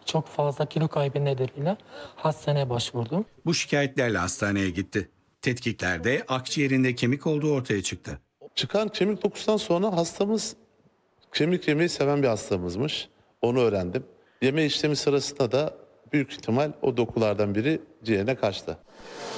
Çok fazla kilo kaybı nedeniyle hastaneye başvurdum. Bu şikayetlerle hastaneye gitti. Tetkiklerde akciğerinde kemik olduğu ortaya çıktı. Çıkan kemik dokusundan sonra hastamız kemik yemeyi seven bir hastamızmış. Onu öğrendim. Yeme işlemi sırasında da büyük ihtimal o dokulardan biri ciğerine kaçtı.